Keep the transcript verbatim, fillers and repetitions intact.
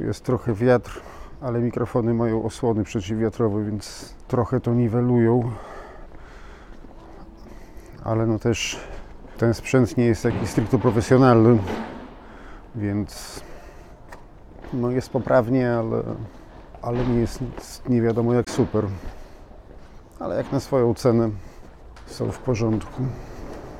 Tu jest trochę wiatr, ale mikrofony mają osłony przeciwwiatrowe, więc trochę to niwelują. Ale no też ten sprzęt nie jest jakiś stricte profesjonalny, więc no jest poprawnie, ale, ale nie jest nie wiadomo jak super. Ale jak na swoją cenę są w porządku.